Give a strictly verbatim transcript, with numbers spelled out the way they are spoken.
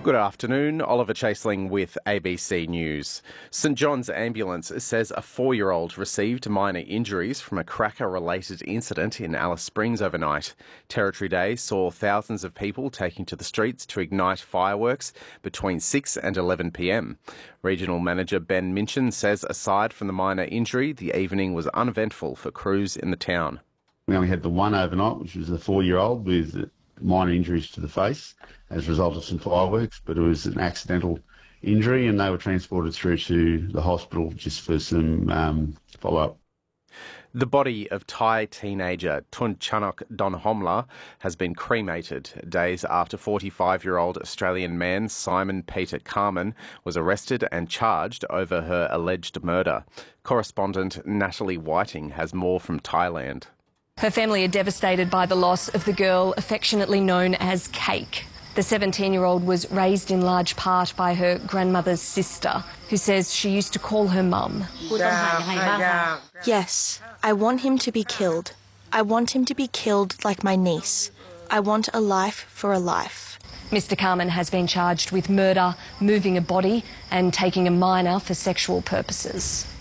Good afternoon, Oliver Chaseling with A B C News. St John's Ambulance says a four-year-old received minor injuries from a cracker-related incident in Alice Springs overnight. Territory Day saw thousands of people taking to the streets to ignite fireworks between six and eleven p m. Regional Manager Ben Minchin says aside from the minor injury, the evening was uneventful for crews in the town. We only had the one overnight, which was the four-year-old with minor injuries to the face as a result of some fireworks, but it was an accidental injury and they were transported through to the hospital just for some um, follow-up. The body of Thai teenager Tun Chanok Donhomla has been cremated days after forty-five-year-old Australian man Simon Peter Carman was arrested and charged over her alleged murder. Correspondent Natalie Whiting has more from Thailand. Her family are devastated by the loss of the girl affectionately known as Cake. The seventeen-year-old was raised in large part by her grandmother's sister, who says she used to call her mum. Yes, I want him to be killed. I want him to be killed like my niece. I want a life for a life. Mister Carman has been charged with murder, moving a body and taking a minor for sexual purposes.